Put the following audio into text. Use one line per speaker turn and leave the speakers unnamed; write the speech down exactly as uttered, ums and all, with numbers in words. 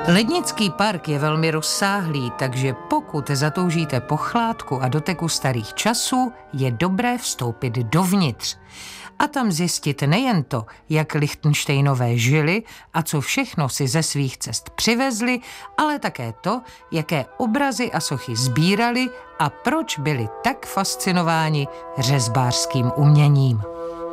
Lednický park je velmi rozsáhlý, takže pokud zatoužíte po chládku a doteku starých časů, je dobré vstoupit dovnitř. A tam zjistit nejen to, jak Lichtenštejnové žili a co všechno si ze svých cest přivezli, ale také to, jaké obrazy a sochy sbírali a proč byli tak fascinováni řezbářským uměním.